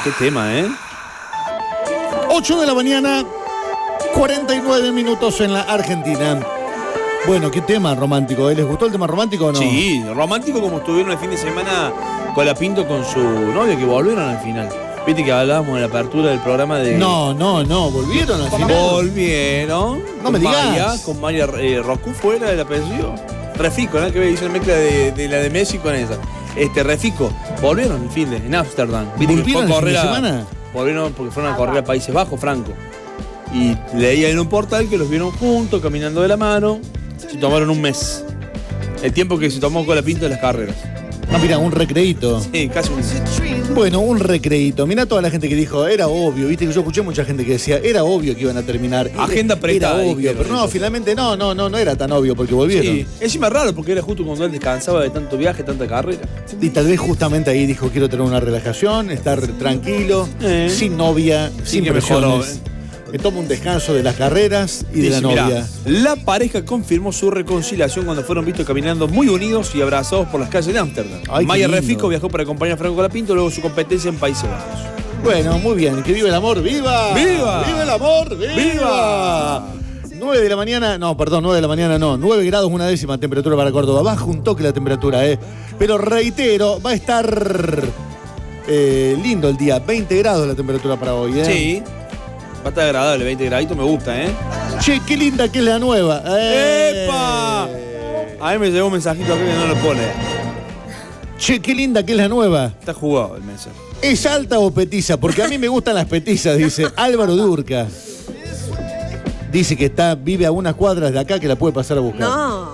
Qué tema, ¿eh? 8 de la mañana, 49 minutos en la Argentina. Bueno, qué tema romántico. ¿Les gustó el tema romántico o no? Sí, romántico como estuvieron el fin de semana Colapinto con su novia, que volvieron al final. Viste que hablábamos en la apertura del programa de... No, volvieron al final. Volvieron. No me digas. Con María Roscu fuera del apellido. Refico, ¿no? Que me hizo una mezcla de la de Messi con esa. Refico. Volvieron el fin de en Ámsterdam. ¿Volvieron el fin de semana? Volvieron porque fueron a correr a Países Bajos, Franco. Y leía en un portal que los vieron juntos, caminando de la mano. Se tomaron un mes. El tiempo que se tomó Colapinto de las carreras. Ah, mira, un recreíto. Sí, casi un mes. Bueno, un recreíto. Mirá toda la gente que dijo, era obvio, viste que yo escuché mucha gente que decía, era obvio que iban a terminar. Agenda apretada. Era obvio, pero no, finalmente no era tan obvio porque volvieron. Sí, encima raro porque era justo cuando él descansaba de tanto viaje, tanta carrera. Y tal vez justamente ahí dijo, quiero tener una relajación, estar tranquilo, sin novia, sin presiones. Me tomo un descanso de las carreras y de la novia. Mirá, la pareja confirmó su reconciliación cuando fueron vistos caminando muy unidos y abrazados por las calles de Ámsterdam. Maya Refico viajó para acompañar a Franco Colapinto, luego su competencia en Países Bajos. Bueno, muy bien. Que viva el amor. ¡Viva! ¡Viva! ¡Viva el amor! ¡Viva! 9 de la mañana, 9 grados, una décima temperatura para Córdoba. Baja un toque la temperatura, Pero reitero, va a estar lindo el día. 20 grados la temperatura para hoy, Sí. Va a estar agradable, 20 graditos, me gusta, Che, qué linda que es la nueva. ¡Epa! A mí me llegó un mensajito acá que no lo pone. Che, qué linda que es la nueva. Está jugado el mensaje. ¿Es alta o petiza? Porque a mí me gustan las petizas, dice Álvaro Durca. Dice que vive a unas cuadras de acá que la puede pasar a buscar. No.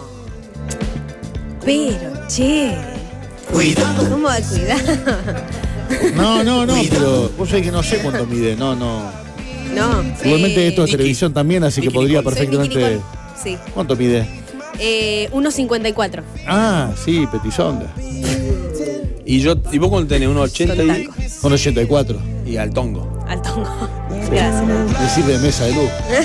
Pero, che. Cuidado. ¿Cómo va a cuidar? No, pero vos sabés que no sé cuánto mide, no. Igualmente esto es televisión también, así que podría perfectamente... Sí. ¿Cuánto mide? 1,54. Ah, sí, petizonga. ¿Y vos cuánto tenés? ¿1,80 y...? 1,84. Y al tongo. Al tongo. Gracias. Me sirve de mesa de luz.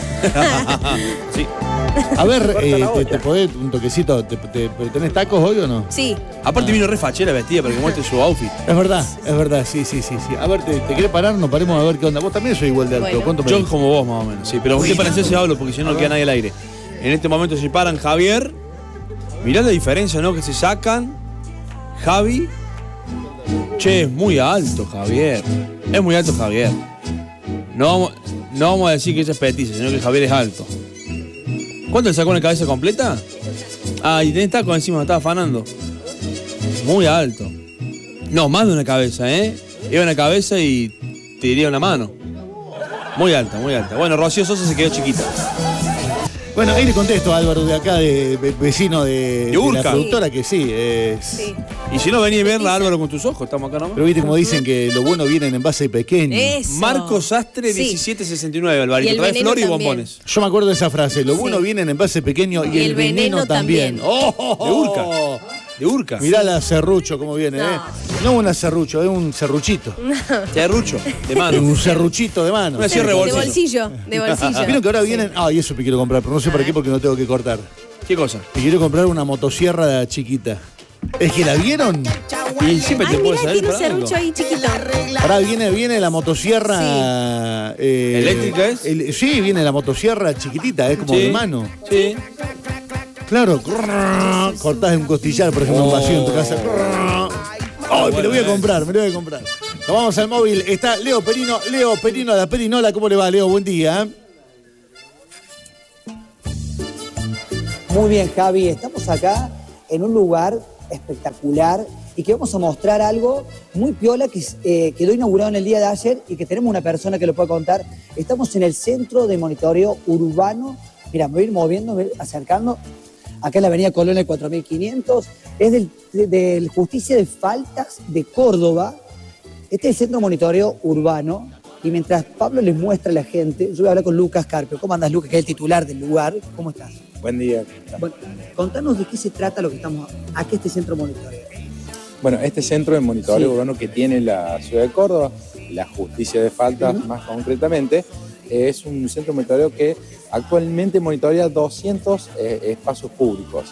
Sí. A ver, ¿te podés un toquecito? ¿Tenés tacos hoy o no? Sí. Aparte vino re fachera vestida para que muestre su outfit. Es verdad, sí. A ver, ¿te querés parar? Nos paremos a ver qué onda. Vos también sos igual de alto. Bueno. ¿Cuánto Yo medís? como vos, más o menos, sí. Pero usted para si hablo porque si no, no queda nadie al aire. En este momento se paran Javier. Mirá la diferencia, ¿no? Que se sacan. Javi. Che, es muy alto, Javier. Es muy alto, Javier. No vamos a decir que ella es petiza, sino que Javier es alto. ¿Cuánto le sacó una cabeza completa? Ah, y tenés taco encima, me estaba afanando. Muy alto. No, más de una cabeza, Iba una cabeza y te diría una mano. Muy alta, muy alta. Bueno, Rocío Sosa se quedó chiquita. Bueno, ahí le contesto a Álvaro de acá, vecino de la Urca. productora, que sí. Sí. Y si no, vení a verla, Álvaro, con tus ojos. Estamos acá nomás. Pero viste como dicen que lo bueno viene en envase pequeño. Eso. Marcos Sastre, Sí. 1769, Alvarito. Y el Trae veneno flor y también. bombones. Yo me acuerdo de esa frase, lo bueno Sí. viene en envase pequeño y el veneno también. De Urca. De Urca. Mirá la serrucho cómo viene, No. No una serrucho, es un serruchito. Terrucho, de mano. Un serruchito de mano. Una sierra de bolsillo. De bolsillo. Vieron que ahora vienen. Y eso me quiero comprar, pero no sé para qué porque no tengo que cortar. ¿Qué cosa? Me quiero comprar una motosierra chiquita. ¿Es que la vieron? Y siempre te Ay, puedes mira, salir tiene un para algo. serrucho ahí chiquito. Ahora viene la motosierra. ¿Eléctrica es? Sí, viene la motosierra chiquitita, es como Sí. de mano. Sí. Claro, cortás un costillar, por ejemplo, un vacío en tu casa. Ay, me lo voy a comprar, Nos vamos al móvil, está Leo Perino de la Perinola. ¿Cómo le va, Leo? Buen día. Muy bien, Javi, estamos acá en un lugar espectacular y que vamos a mostrar algo muy piola que quedó inaugurado en el día de ayer y que tenemos una persona que lo puede contar. Estamos en el Centro de Monitoreo Urbano. Mira, me voy a ir moviendo, me voy a ir acercando. Acá en la avenida Colón, el 4500. Es del Justicia de Faltas de Córdoba. Este es el Centro de Monitoreo Urbano. Y mientras Pablo les muestra a la gente, yo voy a hablar con Lucas Carpio. ¿Cómo andas, Lucas, que es el titular del lugar? ¿Cómo estás? Buen día. Bueno, contanos de qué se trata lo que estamos aquí, este centro de monitoreo. Bueno, este centro de monitoreo Sí. urbano que tiene la ciudad de Córdoba, la Justicia de Faltas más concretamente, es un centro de monitoreo que Actualmente monitorea 200 espacios públicos.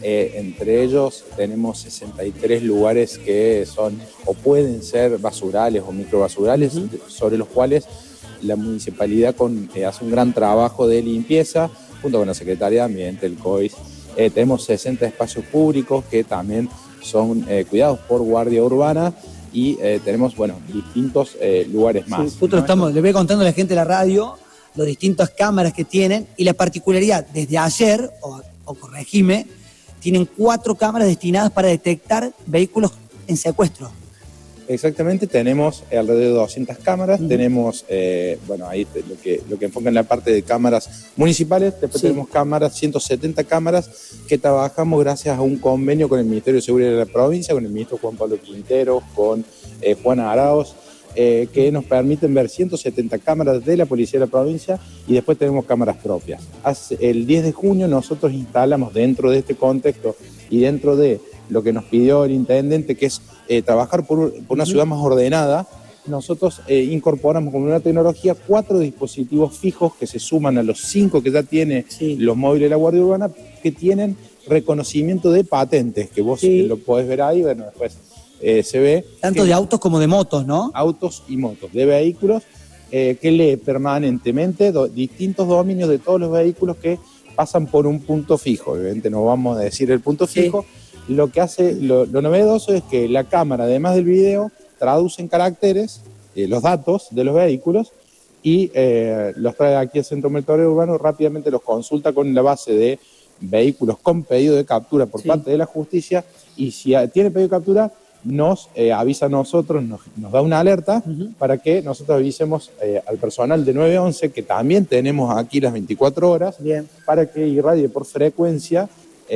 Entre ellos tenemos 63 lugares que son o pueden ser basurales o microbasurales, sobre los cuales la municipalidad hace un gran trabajo de limpieza junto con la Secretaría de Ambiente, el COIS. Tenemos 60 espacios públicos que también son cuidados por Guardia Urbana y tenemos, bueno, distintos lugares más. Sí, justo le voy contando a la gente de la radio las distintas cámaras que tienen y la particularidad, desde ayer, o corregime, tienen 4 cámaras destinadas para detectar vehículos en secuestro. Exactamente, tenemos alrededor de 200 cámaras, tenemos, bueno, ahí lo que enfoca en la parte de cámaras municipales, después tenemos cámaras, 170 cámaras que trabajamos gracias a un convenio con el Ministerio de Seguridad de la provincia, con el ministro Juan Pablo Quintero, con Juana Arauz, que nos permiten ver 170 cámaras de la Policía de la provincia y después tenemos cámaras propias. El 10 de junio nosotros instalamos dentro de este contexto y dentro de lo que nos pidió el intendente, que es trabajar por una ciudad más ordenada, nosotros incorporamos con una tecnología 4 dispositivos fijos que se suman a los 5 que ya tiene los móviles de la Guardia Urbana, que tienen reconocimiento de patentes, que vos lo podés ver ahí, bueno, después se ve. Tanto de autos como de motos, ¿no? Autos y motos, de vehículos, que lee permanentemente distintos dominios de todos los vehículos que pasan por un punto fijo. Obviamente no vamos a decir el punto fijo. Lo que hace, lo novedoso es que la cámara, además del video, traduce en caracteres los datos de los vehículos y los trae aquí al Centro Monitoreo Urbano, rápidamente los consulta con la base de vehículos con pedido de captura por parte de la justicia, y si tiene pedido de captura, nos avisa a nosotros, nos da una alerta para que nosotros avisemos al personal de 911, que también tenemos aquí las 24 horas, para que irradie por frecuencia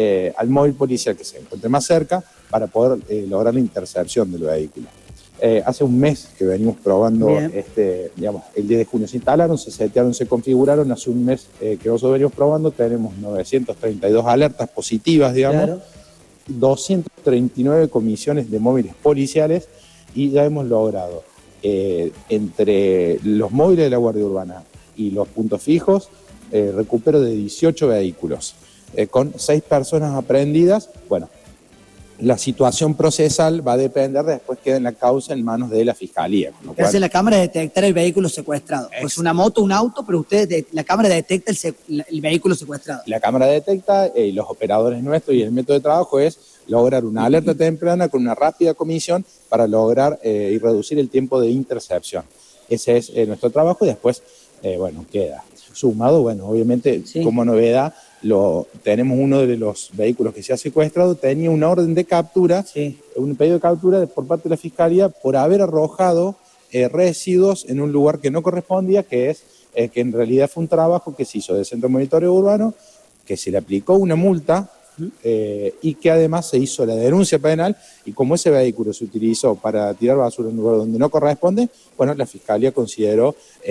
al móvil policial que se encuentre más cerca para poder lograr la intercepción del vehículo. Hace un mes que venimos probando, digamos, el 10 de junio se instalaron, se setearon, se configuraron, hace un mes que nosotros venimos probando, tenemos 932 alertas positivas, digamos, 239 comisiones de móviles policiales y ya hemos logrado entre los móviles de la Guardia Urbana y los puntos fijos, recupero de 18 vehículos. Con 6 personas aprehendidas. Bueno, la situación procesal va a depender, después queda en la causa en manos de la Fiscalía. Lo que hace la cámara es detectar el vehículo secuestrado. Pues una moto, un auto, pero la cámara detecta el vehículo secuestrado. La cámara detecta y los operadores nuestros y el método de trabajo es lograr una alerta temprana con una rápida comisión para lograr y reducir el tiempo de intercepción. Ese es nuestro trabajo y después, bueno, queda sumado, bueno, obviamente como novedad, tenemos uno de los vehículos que se ha secuestrado, tenía una orden de captura, un pedido de captura por parte de la Fiscalía por haber arrojado residuos en un lugar que no correspondía, que es que en realidad fue un trabajo que se hizo del Centro Monitoreo Urbano, que se le aplicó una multa y que además se hizo la denuncia penal, y como ese vehículo se utilizó para tirar basura en un lugar donde no corresponde, bueno, la Fiscalía consideró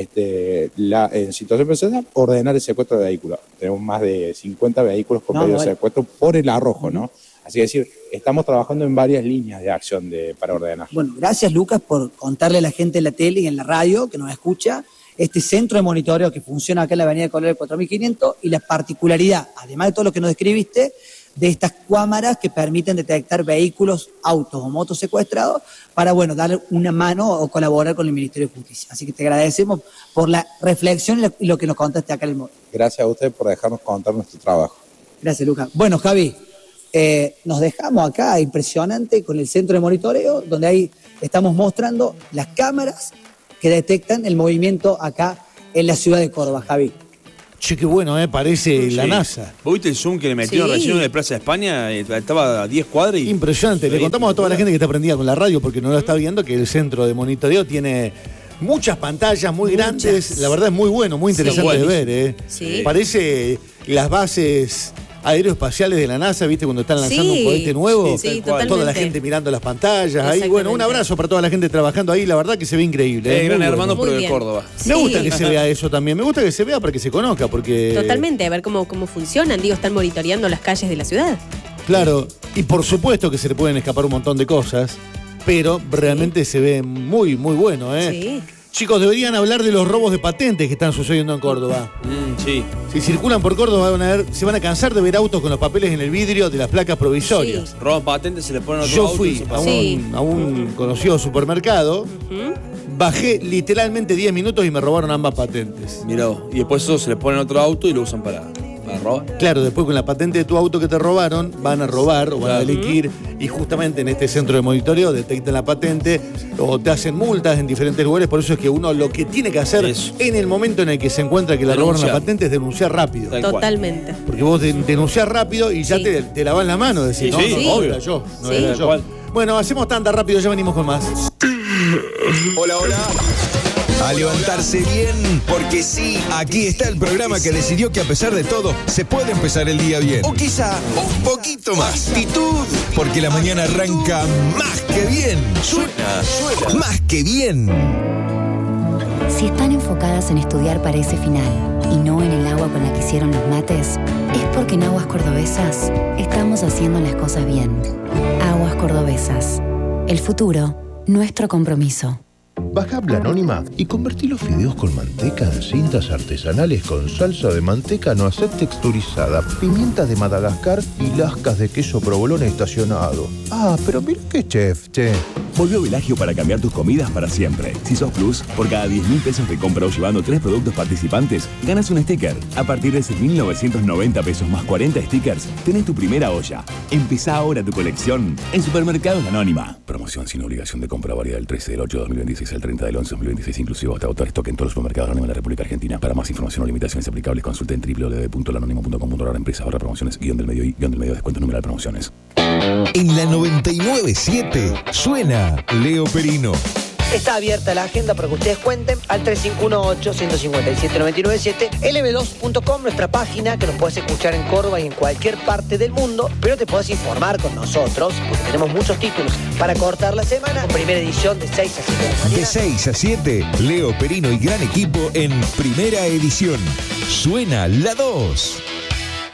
en situación personal ordenar el secuestro de vehículos. Tenemos más de 50 vehículos con pedido de secuestro por el arrojo, ¿no? Así que decir, estamos trabajando en varias líneas de acción para ordenar. Bueno, gracias Lucas por contarle a la gente en la tele y en la radio que nos escucha este centro de monitoreo que funciona acá en la avenida Colores 4500 y la particularidad, además de todo lo que nos describiste, de estas cámaras que permiten detectar vehículos, autos o motos secuestrados para, bueno, darle una mano o colaborar con el Ministerio de Justicia. Así que te agradecemos por la reflexión y lo que nos contaste acá en el móvil. Gracias a usted por dejarnos contar nuestro trabajo. Gracias, Lucas. Bueno, Javi, nos dejamos acá impresionante con el centro de monitoreo, donde ahí estamos mostrando las cámaras que detectan el movimiento acá en la ciudad de Córdoba, Javi. Che, qué bueno, parece la NASA. ¿Vos viste el zoom que le metieron recién en la Plaza de España? Estaba a 10 cuadras y... Impresionante. Le contamos a toda la gente que está prendida con la radio porque no lo está viendo, que el centro de monitoreo tiene muchas pantallas muy grandes. La verdad es muy bueno, muy interesante de ver. Parece las bases aeroespaciales de la NASA, ¿viste? Cuando están lanzando un cohete nuevo. Toda la gente mirando las pantallas. Ahí, bueno, un abrazo para toda la gente trabajando ahí. La verdad que se ve increíble. Gran hermano, pero de Córdoba. Me gusta que se vea eso también. Me gusta que se vea para que se conozca, porque... Totalmente, a ver cómo funcionan. Digo, están monitoreando las calles de la ciudad. Claro, y por supuesto que se le pueden escapar un montón de cosas, pero realmente se ve muy, muy bueno, Sí. Chicos, deberían hablar de los robos de patentes que están sucediendo en Córdoba. Sí. Si circulan por Córdoba se van a cansar de ver autos con los papeles en el vidrio de las placas provisorias. Sí. Roban patentes, se les ponen otro Yo auto y fui se a pasan. un conocido supermercado, bajé literalmente 10 minutos y me robaron ambas patentes. Mirá vos. Y después eso se les ponen otro auto y lo usan para robar. Claro, después con la patente de tu auto que te robaron, van a robar o van a delinquir. Y justamente en este centro de monitoreo detectan la patente o te hacen multas en diferentes lugares. Por eso es que uno lo que tiene que hacer Eso. en el momento en el que se encuentra que le robaron la Denunciar. patente es denunciar rápido. Tal cual. Totalmente. Porque vos denunciás rápido y ya Sí. te lavas la mano. Decís, Sí, no, sí, no, obvio. era yo. No Sí. era Tal yo. cual. Bueno, hacemos tanta rápido, ya venimos con más. Hola, hola. A levantarse bien, porque sí, aquí está el programa que decidió que a pesar de todo se puede empezar el día bien. O quizá un poquito más. Actitud, porque la mañana arranca más que bien. Suena más que bien. Si están enfocadas en estudiar para ese final y no en el agua con la que hicieron los mates, es porque en Aguas Cordobesas estamos haciendo las cosas bien. Aguas Cordobesas. El futuro, nuestro compromiso. Baja App La Anónima y convertí los fideos con manteca en cintas artesanales con salsa de manteca no aceite texturizada, pimientas de Madagascar y lascas de queso provolone estacionado. Ah, pero mira qué chef, che. Volvió Velagio para cambiar tus comidas para siempre. Si sos Plus, por cada 10.000 pesos de compra o llevando 3 productos participantes, ganas un sticker. A partir de 6.990 pesos más 40 stickers, tenés tu primera olla. Empezá ahora tu colección en Supermercados La Anónima. Promoción sin obligación de compra válida del 13 del 8 de 2026 al 30 del 11 de 2026, inclusive hasta agotar stock en todos los supermercados Anónima de la República Argentina. Para más información o limitaciones aplicables, consulta en www.lanónimo.com.ar. Empresa ahorra promociones, guión del medio descuento número de promociones. En la 99.7 suena Leo Perino. Está abierta la agenda para que ustedes cuenten al 3518-157-997, lb2.com, nuestra página que nos puedes escuchar en Córdoba y en cualquier parte del mundo, pero te puedes informar con nosotros porque tenemos muchos títulos para cortar la semana, con primera edición de 6 a 7 de la mañana. De 6 a 7, Leo Perino y gran equipo en primera edición. Suena la 2.